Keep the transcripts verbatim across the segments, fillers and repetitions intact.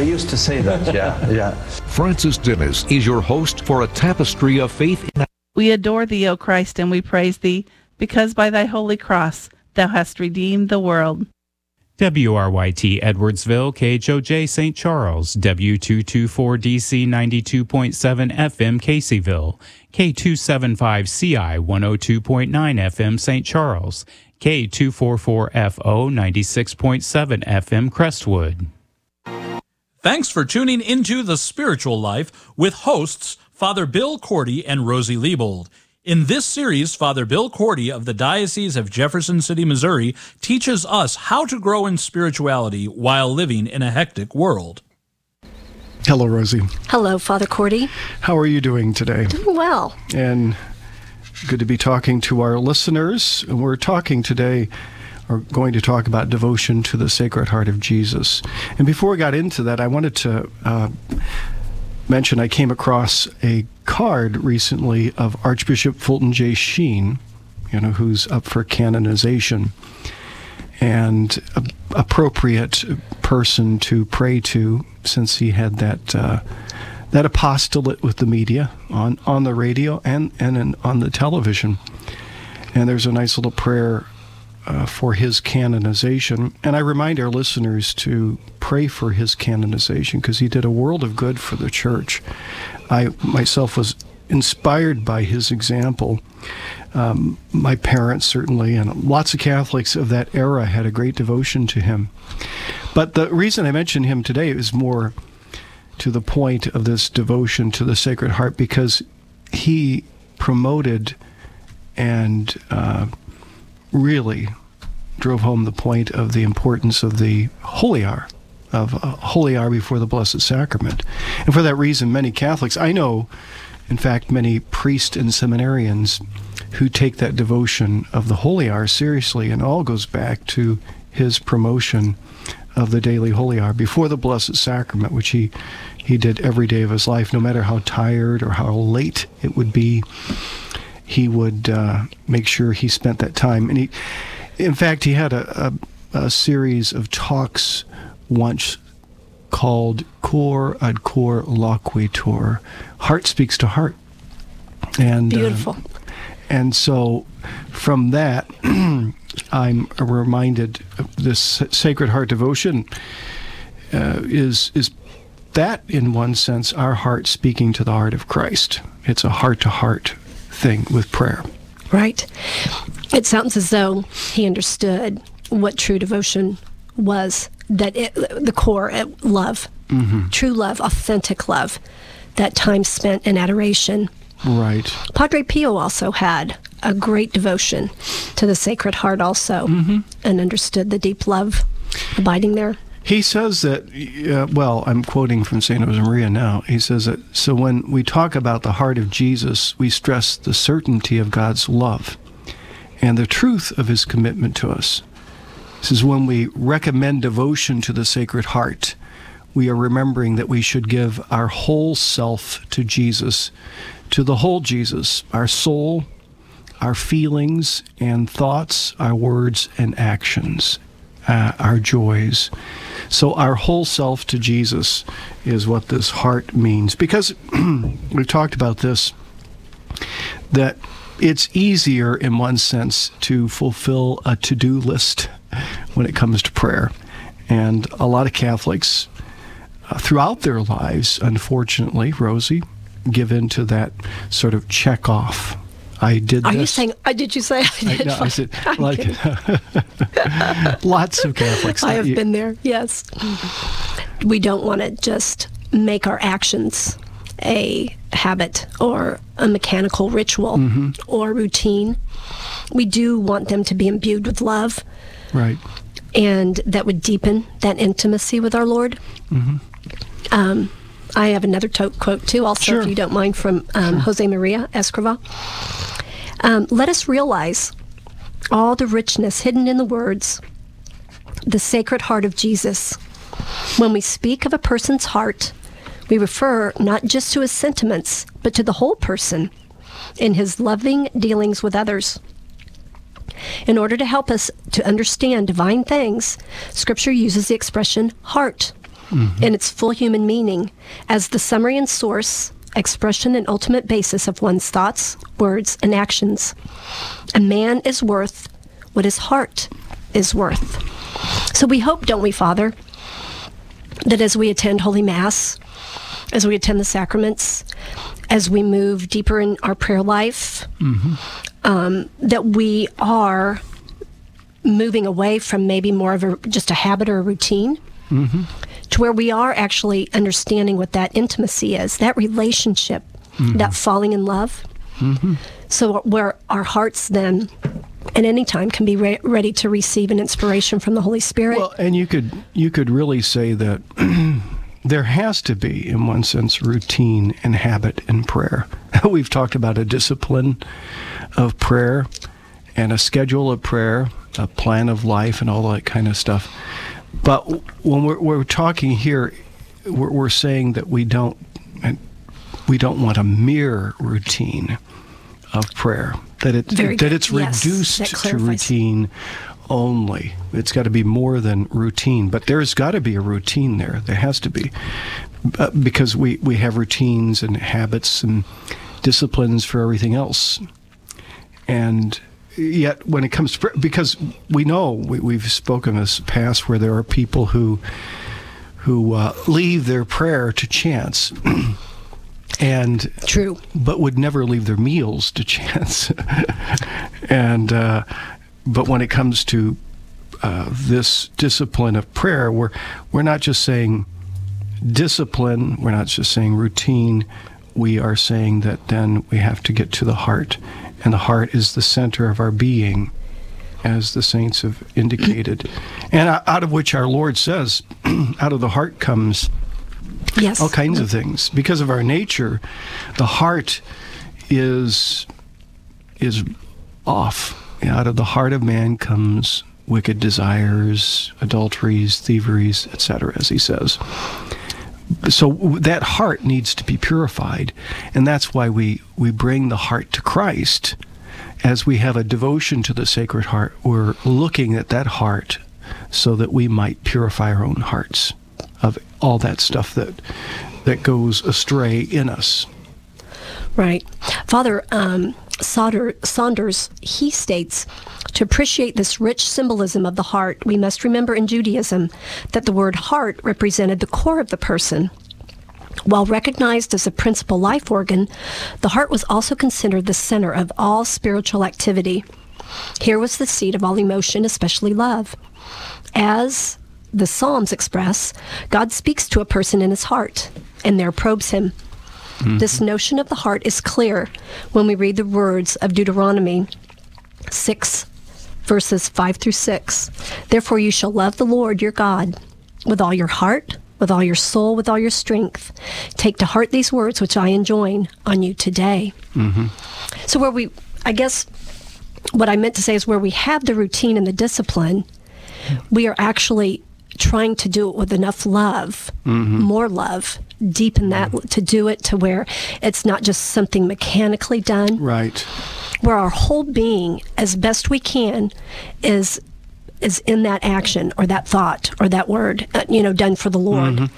they used to say that, yeah, yeah. Francis Dennis is your host for A Tapestry of Faith. We adore thee, O Christ, and we praise thee, because by thy holy cross thou hast redeemed the world. W R Y T Edwardsville, K H O J Saint Charles, W two twenty-four D C ninety-two point seven F M Caseyville, K two seventy-five C I one oh two point nine F M Saint Charles, K two forty-four F O ninety-six point seven F M Crestwood. Thanks for tuning into The Spiritual Life with hosts Father Bill Cordy and Rosie Liebold. In this series, Father Bill Cordy of the Diocese of Jefferson City, Missouri, teaches us how to grow in spirituality while living in a hectic world. Hello, Rosie. Hello, Father Cordy. How are you doing today? Doing well. And good to be talking to our listeners. We're talking today, or going to talk about devotion to the Sacred Heart of Jesus. And before we got into that, I wanted to uh, mention I came across a card recently of Archbishop Fulton J. Sheen, you know, who's up for canonization, and a, appropriate person to pray to, since he had that uh, that apostolate with the media on, on the radio and, and in, on the television. And there's a nice little prayer uh, for his canonization. And I remind our listeners to pray for his canonization, because he did a world of good for the church. I myself was inspired by his example. Um, my parents certainly, and lots of Catholics of that era, had a great devotion to him. But the reason I mention him today is more to the point of this devotion to the Sacred Heart, because he promoted and uh, really drove home the point of the importance of the Holy Hour, of uh, Holy Hour before the Blessed Sacrament. And for that reason, many Catholics, I know, in fact, many priests and seminarians who take that devotion of the Holy Hour seriously, and all goes back to his promotion of the daily Holy Hour before the Blessed Sacrament, which he, he did every day of his life, no matter how tired or how late it would be. He would uh, make sure he spent that time. And he, in fact, he had a, a, a series of talks once called Cor ad Cor Loquitur, Heart Speaks to Heart. And beautiful. Uh, and so from that, I'm reminded of this Sacred Heart devotion uh, is is that, in one sense, our heart speaking to the heart of Christ. It's a heart-to-heart thing with prayer. Right. It sounds as though he understood what true devotion was, that it, the core, it, love, mm-hmm. true love, authentic love, that time spent in adoration. Right. Padre Pio also had a great devotion to the Sacred Heart also, mm-hmm. and understood the deep love abiding there. He says that, uh, well, I'm quoting from Saint Josemaria now. He says that, so when we talk about the heart of Jesus, we stress the certainty of God's love and the truth of his commitment to us. This is when we recommend devotion to the Sacred Heart, we are remembering that we should give our whole self to Jesus, to the whole Jesus, our soul, our feelings and thoughts, our words and actions, uh, our joys. So our whole self to Jesus is what this heart means. Because we've talked about this, that it's easier in one sense to fulfill a to-do list when it comes to prayer. And a lot of Catholics uh, throughout their lives, unfortunately, Rosie, give into that sort of check off. I did Are this. you saying, uh, did you say I did? I, no, I said, like, lots of Catholics. I have you, been there, yes. We don't want to just make our actions a habit or a mechanical ritual mm-hmm. or routine. We do want them to be imbued with love. Right. And that would deepen that intimacy with our Lord. Mm-hmm. Um, I have another to- quote, too, also, sure. if you don't mind, from um, sure. Jose Maria Escriva. Um, Let us realize all the richness hidden in the words, the Sacred Heart of Jesus. When we speak of a person's heart, we refer not just to his sentiments, but to the whole person in his loving dealings with others. In order to help us to understand divine things, Scripture uses the expression heart mm-hmm. in its full human meaning as the summary and source, expression and ultimate basis of one's thoughts, words, and actions. A man is worth what his heart is worth. So we hope, don't we, Father, that as we attend Holy Mass, as we attend the sacraments, as we move deeper in our prayer life, mm-hmm. um, that we are moving away from maybe more of a just a habit or a routine, mm-hmm. to where we are actually understanding what that intimacy is, that relationship, mm-hmm. that falling in love. Mm-hmm. So where our hearts then, at any time, can be re- ready to receive an inspiration from the Holy Spirit. Well, and you could you could really say that there has to be, in one sense, routine and habit in prayer. We've talked about a discipline of prayer and a schedule of prayer, a plan of life, and all that kind of stuff. But when we're, we're talking here, we're, we're saying that we don't we don't want a mere routine of prayer. That it Very that good. it's Yes, reduced that to clarifies. routine only. It's got to be more than routine. But there's got to be a routine there. There has to be, uh, because we we have routines and habits and disciplines for everything else, and. Yet, when it comes to, because we know, we, we've spoken this past where there are people who who uh, leave their prayer to chance, and True, but would never leave their meals to chance. and uh, but when it comes to uh, this discipline of prayer, we're we're not just saying discipline, we're not just saying routine. We are saying that then we have to get to the heart. And the heart is the center of our being, as the saints have indicated. And out of which our Lord says, out of the heart comes yes. all kinds of things. Because of our nature, the heart is is off. Out of the heart of man comes wicked desires, adulteries, thieveries, et cetera, as he says. So that heart needs to be purified, and that's why we, we bring the heart to Christ. As we have a devotion to the Sacred Heart, we're looking at that heart so that we might purify our own hearts of all that stuff that that goes astray in us. Right. Father um, Sauder, Saunders, he states, to appreciate this rich symbolism of the heart, we must remember in Judaism that the word heart represented the core of the person. While recognized as a principal life organ, the heart was also considered the center of all spiritual activity. Here was the seat of all emotion, especially love. As the Psalms express, God speaks to a person in his heart, and there probes him. Mm-hmm. This notion of the heart is clear when we read the words of Deuteronomy six, verses five through six. Therefore you shall love the Lord your God with all your heart, with all your soul, with all your strength. Take to heart these words which I enjoin on you today. Mm-hmm. So where we, I guess, what I meant to say is where we have the routine and the discipline, we are actually trying to do it with enough love, mm-hmm. more love, deepen that, to do it to where it's not just something mechanically done. Right. Where our whole being, as best we can, is is in that action or that thought or that word, uh, you know, done for the Lord. Mm-hmm.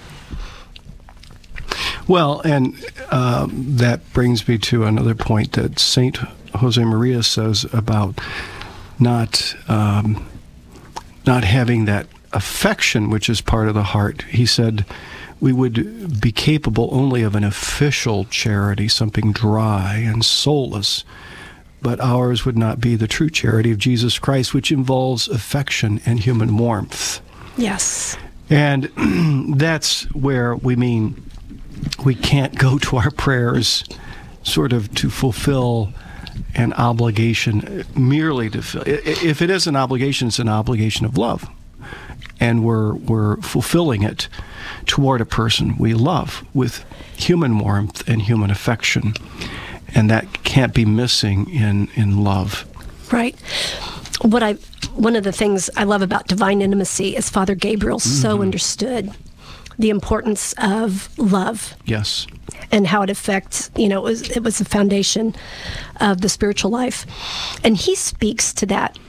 Well, and uh, that brings me to another point that Saint Josemaria says about not um, not having that affection, which is part of the heart. He said we would be capable only of an official charity, something dry and soulless, but ours would not be the true charity of Jesus Christ, which involves affection and human warmth. Yes. And that's where we mean we can't go to our prayers sort of to fulfill an obligation, merely to fill. If it is an obligation, it's an obligation of love. And we're we're fulfilling it toward a person we love with human warmth and human affection. And that can't be missing in, in love. Right. What I one of the things I love about divine intimacy is Father Gabriel mm-hmm. so understood the importance of love. Yes. And how it affects, you know, it was, it was the foundation of the spiritual life. And he speaks to that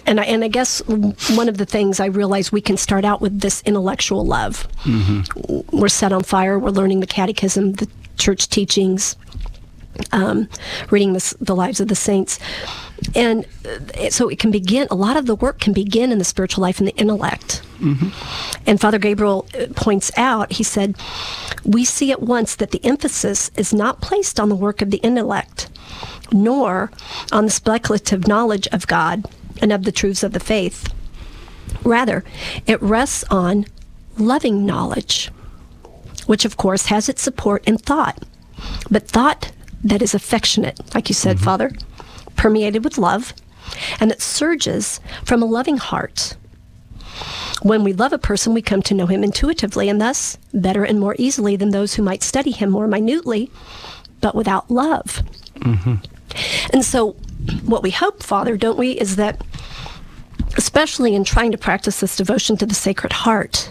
And I, and I guess one of the things I realize, we can start out with this intellectual love. Mm-hmm. We're set on fire. We're learning the catechism, the church teachings, um, reading the, the lives of the saints. And so it can begin, a lot of the work can begin in the spiritual life and the intellect. Mm-hmm. And Father Gabriel points out, he said, we see at once that the emphasis is not placed on the work of the intellect, nor on the speculative knowledge of God and of the truths of the faith. Rather, it rests on loving knowledge, which of course has its support in thought, but thought that is affectionate, like you said, mm-hmm. Father, permeated with love, and that surges from a loving heart. When we love a person, we come to know him intuitively, and thus better and more easily than those who might study him more minutely, but without love. Mm-hmm. And so what we hope, Father, don't we, is that, especially in trying to practice this devotion to the Sacred Heart,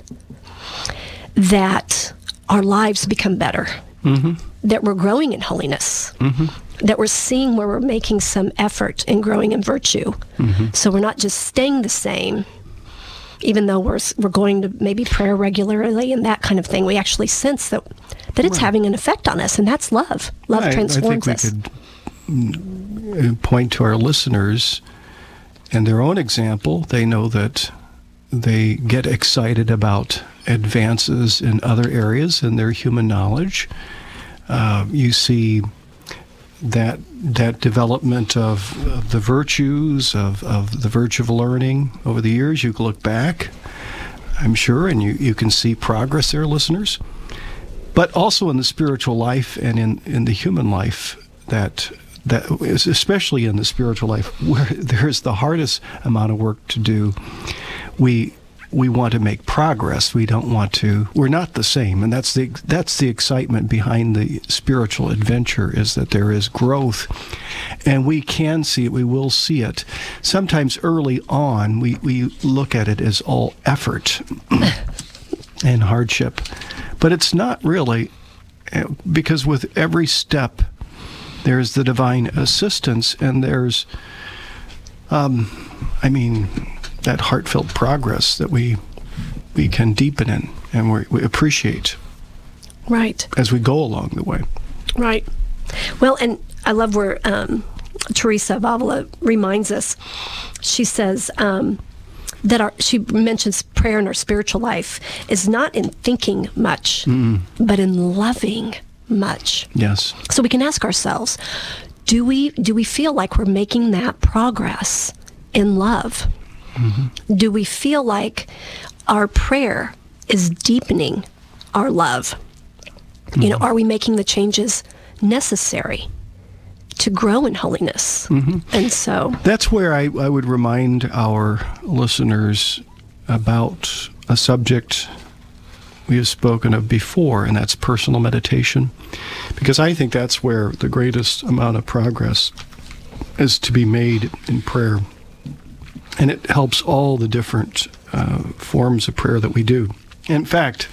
that our lives become better, mm-hmm. that we're growing in holiness, mm-hmm. that we're seeing where we're making some effort in growing in virtue. Mm-hmm. So we're not just staying the same, even though we're we're going to maybe prayer regularly and that kind of thing. We actually sense that that it's right. having an effect on us, and that's love. Love right. transforms us. I think we could point to our listeners and their own example. They know that they get excited about advances in other areas in their human knowledge. Uh, you see that that development of, of the virtues, of, of the virtue of learning over the years. You can look back, I'm sure, and you, you can see progress there, listeners. But also in the spiritual life and in, in the human life, that that is, especially in the spiritual life, where there's the hardest amount of work to do. We we want to make progress. We don't want to. We're not the same, and that's the that's the excitement behind the spiritual adventure, is that there is growth, and we can see it. We will see it. Sometimes early on, we we look at it as all effort and hardship, but it's not really, because with every step, there's the divine assistance, and there's, um, I mean. that heartfelt progress that we we can deepen in and we, we appreciate right as we go along the way. Right. Well, and I love where um, Teresa of Avila reminds us. She says um, that our, she mentions prayer in our spiritual life is not in thinking much, mm. but in loving much. Yes. So we can ask ourselves, do we do we feel like we're making that progress in love? Mm-hmm. Do we feel like our prayer is deepening our love? Mm-hmm. You know, are we making the changes necessary to grow in holiness? Mm-hmm. And so that's where I, I would remind our listeners about a subject we have spoken of before, and that's personal meditation, because I think that's where the greatest amount of progress is to be made in prayer. And it helps all the different uh, forms of prayer that we do. In fact,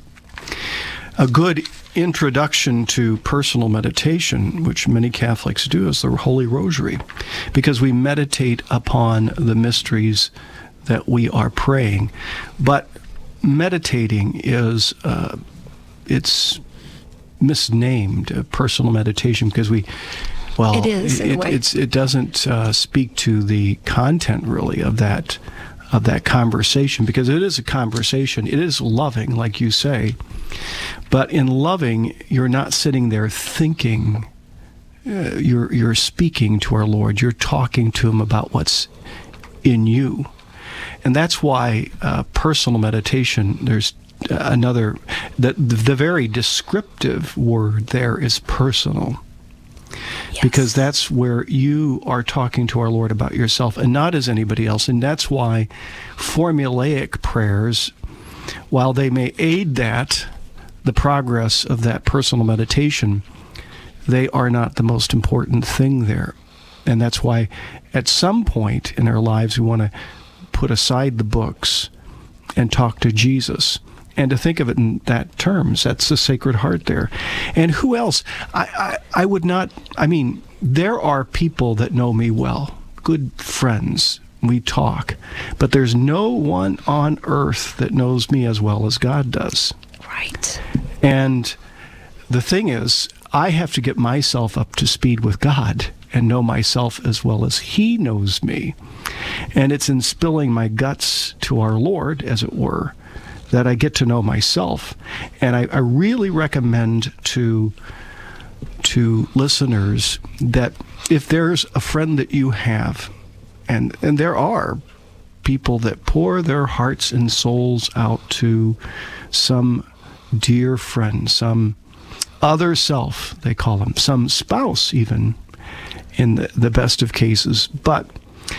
a good introduction to personal meditation, which many Catholics do, is the Holy Rosary, because we meditate upon the mysteries that we are praying. But meditating is, uh, it's misnamed uh, personal meditation, because we Well, it is. It, it's, it doesn't uh, speak to the content really of that of that conversation, because it is a conversation. It is loving, like you say, but in loving, you're not sitting there thinking. Uh, you're you're speaking to our Lord. You're talking to Him about what's in you, and that's why uh, personal meditation. There's another. The the very descriptive word there is personal. Yes. Because that's where you are talking to our Lord about yourself and not as anybody else. And that's why formulaic prayers, while they may aid that, the progress of that personal meditation, they are not the most important thing there. And that's why at some point in our lives we want to put aside the books and talk to Jesus. And to think of it in that terms, that's the Sacred Heart there. And who else? I, I, I would not, I mean, there are people that know me well, good friends, we talk, but there's no one on earth that knows me as well as God does. Right. And the thing is, I have to get myself up to speed with God and know myself as well as He knows me. And it's in spilling my guts to our Lord, as it were, that I get to know myself. And I, I really recommend to to listeners that if there's a friend that you have, and and there are people that pour their hearts and souls out to some dear friend, some other self, they call them, some spouse even, in the, the best of cases. But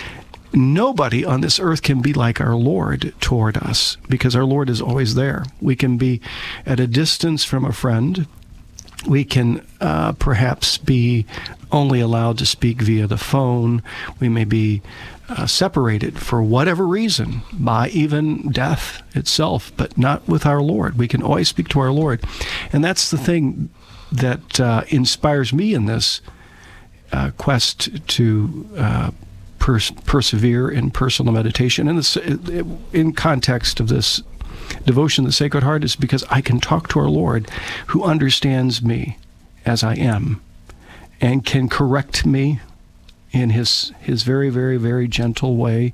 nobody on this earth can be like our Lord toward us, because our Lord is always there. We can be at a distance from a friend. We can uh, perhaps be only allowed to speak via the phone. We may be uh, separated for whatever reason, by even death itself, but not with our Lord. We can always speak to our Lord. And that's the thing that uh, inspires me in this uh, quest to uh, pers- persevere in personal meditation. And this, in context of this devotion to the Sacred Heart, is because I can talk to our Lord, who understands me as I am and can correct me in his his very, very, very gentle way,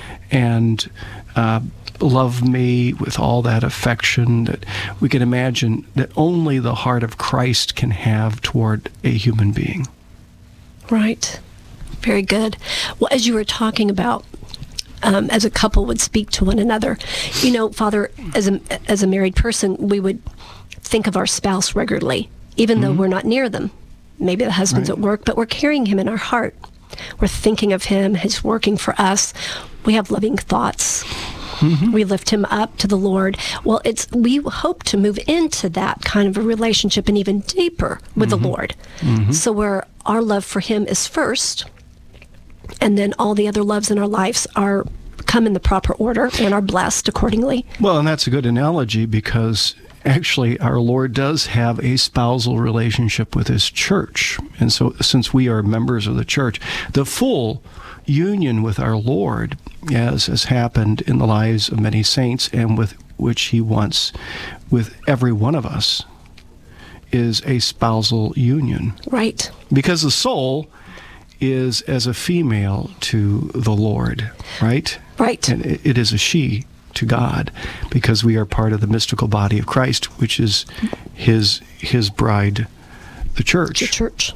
and uh, love me with all that affection that we can imagine that only the heart of Christ can have toward a human being. Right. Very good. Well, as you were talking about, Um, as a couple would speak to one another. You know, Father, as a, as a married person, we would think of our spouse regularly, even mm-hmm. though we're not near them. Maybe the husband's right. at work, but we're carrying him in our heart. We're thinking of him. He's working for us. We have loving thoughts. Mm-hmm. We lift him up to the Lord. Well, it's we hope to move into that kind of a relationship and even deeper with mm-hmm. the Lord. Mm-hmm. So where our love for him is first, and then all the other loves in our lives are come in the proper order and are blessed accordingly. Well, and that's a good analogy, because actually our Lord does have a spousal relationship with his church. And so since we are members of the church, the full union with our Lord, as has happened in the lives of many saints and with which he wants with every one of us, is a spousal union. Right. Because the soul is as a female to the Lord, right? Right. And it is a she to God, because we are part of the mystical body of Christ, which is his his bride, the church. The church.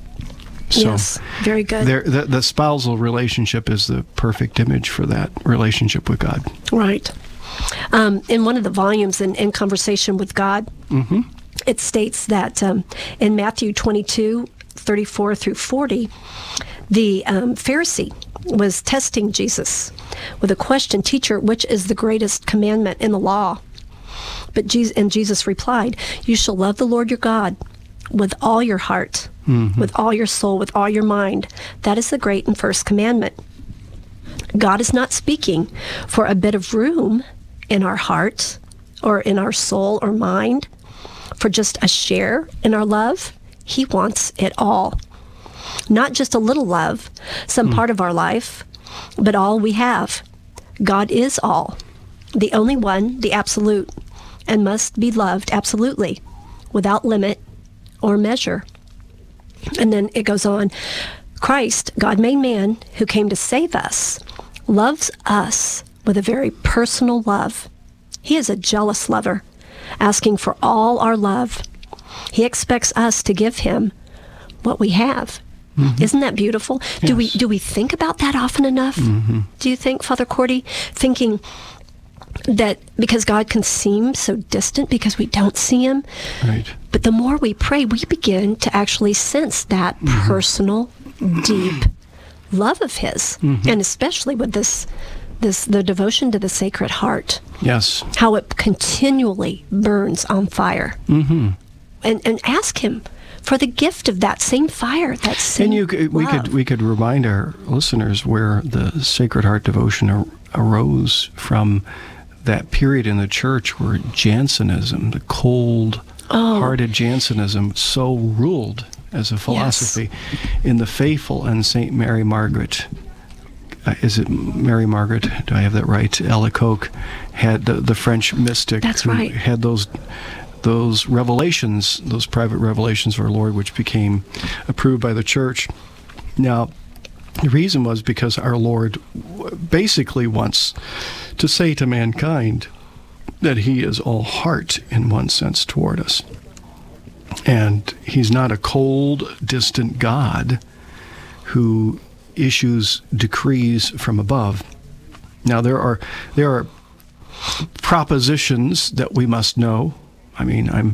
So yes, very good. There, the, the spousal relationship is the perfect image for that relationship with God. Right. Um, in one of the volumes in, in Conversation with God, mm-hmm. it states that um, in Matthew twenty-two, thirty-four through forty, the um, Pharisee was testing Jesus with a question, "Teacher, which is the greatest commandment in the law?" But Jesus, and Jesus replied, "You shall love the Lord your God with all your heart, mm-hmm. with all your soul, with all your mind. That is the great and first commandment." God is not speaking for a bit of room in our heart or in our soul or mind, for just a share in our love. He wants it all. Not just a little love, some mm. part of our life, but all we have. God is all, the only one, the absolute, and must be loved absolutely, without limit or measure. And then it goes on, Christ, God-made man, who came to save us, loves us with a very personal love. He is a jealous lover, asking for all our love. He expects us to give him what we have. Mm-hmm. Isn't that beautiful? Yes. Do we do we think about that often enough? Mm-hmm. Do you think, Father Cordy, thinking that because God can seem so distant because we don't see him, right. but the more we pray, we begin to actually sense that mm-hmm. personal, deep love of his, mm-hmm. and especially with this this the devotion to the Sacred Heart. Yes, how it continually burns on fire. Mm-hmm. And and ask him for the gift of that same fire, that same and you, we love. could we could remind our listeners where the Sacred Heart devotion ar- arose from, that period in the church where Jansenism, the cold-hearted oh. Jansenism, so ruled as a philosophy, yes. in the faithful and Saint Mary Margaret uh, is it Mary Margaret? Do I have that right? Alacoque had the, the French mystic. That's who right. Had those those revelations, those private revelations of our Lord, which became approved by the church. Now, the reason was because our Lord basically wants to say to mankind that he is all heart in one sense toward us. And he's not a cold, distant God who issues decrees from above. Now, there are there are propositions that we must know. I mean, I'm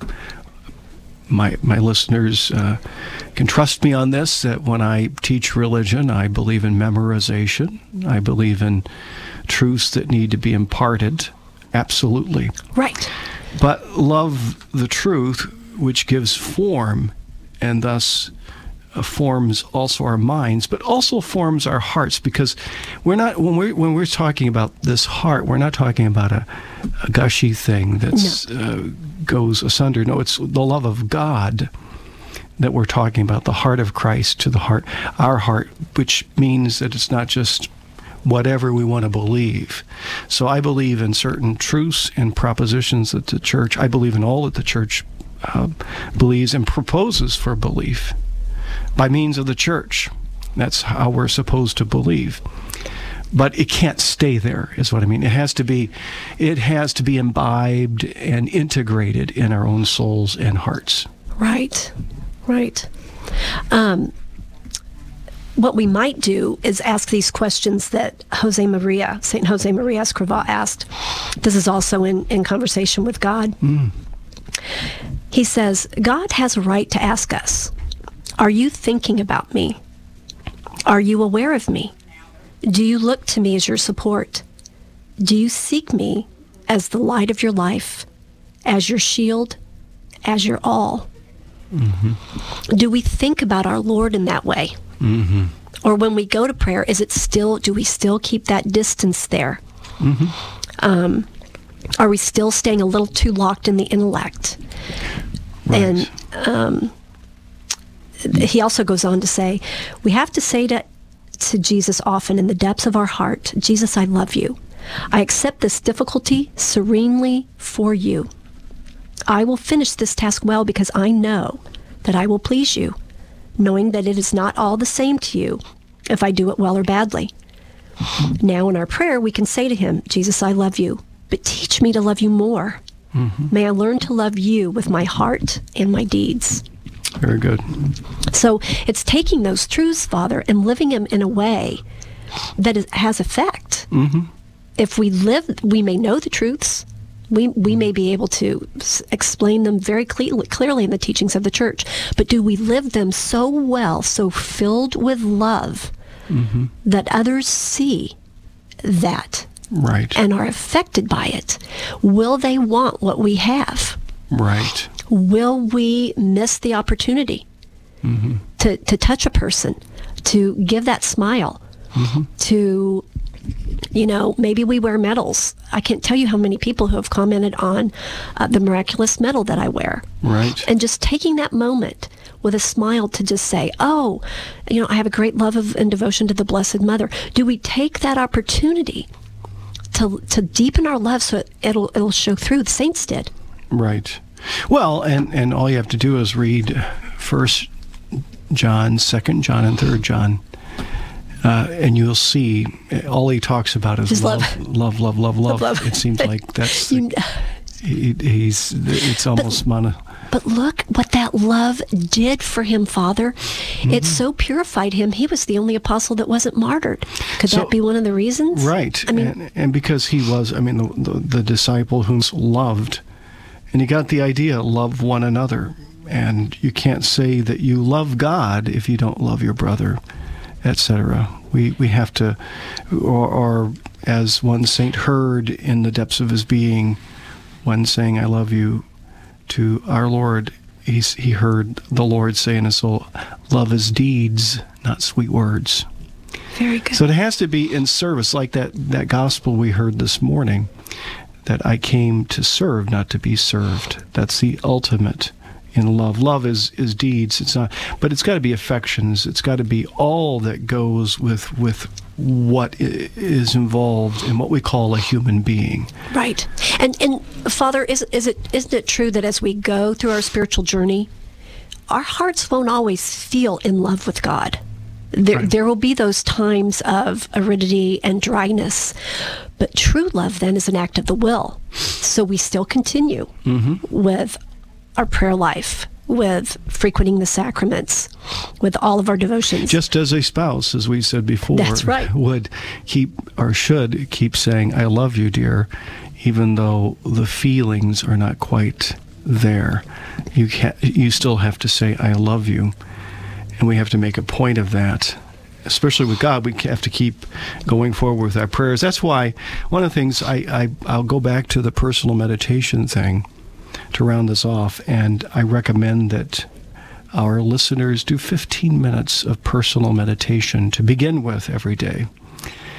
my my listeners uh, can trust me on this, that when I teach religion, I believe in memorization. I believe in truths that need to be imparted. Absolutely. Right. But love the truth, which gives form, and thus uh, forms also our minds, but also forms our hearts. Because we're not when we when we're talking about this heart, we're not talking about a, a gushy thing that's no. uh, goes asunder. No, it's the love of God that we're talking about. The heart of Christ to the heart, our heart, which means that it's not just whatever we want to believe. So I believe in certain truths and propositions that the church, I believe in all that the church uh, believes and proposes for belief by means of the church. That's how we're supposed to believe. But it can't stay there, is what I mean. It has to be, it has to be imbibed and integrated in our own souls and hearts. Right, right. Um, what we might do is ask these questions that Jose Maria, Saint Jose Maria Escrivá asked. This is also in, in conversation with God. Mm. He says, God has a right to ask us, are you thinking about me? Are you aware of me? Do you look to me as your support? Do you seek me as the light of your life, as your shield, as your all? Mm-hmm. Do we think about our Lord in that way? Mm-hmm. Or when we go to prayer, is it still, do we still keep that distance there? Mm-hmm. Um, are we still staying a little too locked in the intellect? Right. And um, he also goes on to say, we have to say to, to Jesus often in the depths of our heart, Jesus, I love you. I accept this difficulty serenely for you. I will finish this task well because I know that I will please you, knowing that it is not all the same to you if I do it well or badly. Now in our prayer, we can say to him, Jesus, I love you, but teach me to love you more. Mm-hmm. May I learn to love you with my heart and my deeds. Very good. So it's taking those truths, Father, and living them in a way that is, has effect. Mm-hmm. If we live, we may know the truths. We we may be able to s- explain them very cle- clearly in the teachings of the church, but do we live them so well, so filled with love, mm-hmm. that others see that right. and are affected by it? Will they want what we have? Right. Will we miss the opportunity mm-hmm. to, to touch a person, to give that smile, mm-hmm. to... You know, maybe we wear medals. I can't tell you how many people who have commented on uh, the miraculous medal that I wear. Right. And just taking that moment with a smile to just say, oh, you know, I have a great love of and devotion to the Blessed Mother. Do we take that opportunity to to deepen our love so it, it'll it'll show through? The saints did. Right. Well, and, and all you have to do is read First John, Second John, and Third John. Uh, and you'll see all he talks about is love, love, love, love, love, love. It seems like that's the, he, he's. It's almost but, mono. But look what that love did for him, Father. Mm-hmm. It so purified him. He was the only apostle that wasn't martyred. Could so, that be one of the reasons? Right. I mean, and, and because he was, I mean, the, the the disciple whom loved, and he got the idea: love one another. And you can't say that you love God if you don't love your brother, et cetera. We we have to, or, or as one saint heard in the depths of his being, when saying "I love you" to our Lord, he's, he heard the Lord say in his soul, "Love is deeds, not sweet words." Very good. So it has to be in service, like that that gospel we heard this morning, that I came to serve, not to be served. That's the ultimate. In love. Love is, is deeds. It's not, but it's got to be affections. It's got to be all that goes with with what i- is involved in what we call a human being. Right. And and Father, is is it isn't it true that as we go through our spiritual journey, our hearts won't always feel in love with God? There Right. there will be those times of aridity and dryness. But true love then is an act of the will. So we still continue Mm-hmm. with our prayer life, with frequenting the sacraments, with all of our devotions. Just as a spouse, as we said before, That's right. would keep or should keep saying, I love you, dear, even though the feelings are not quite there. You ca- you still have to say, I love you. And we have to make a point of that. Especially with God, we have to keep going forward with our prayers. That's why one of the things, I, I, I'll go back to the personal meditation thing to round this off, and I recommend that our listeners do fifteen minutes of personal meditation to begin with every day.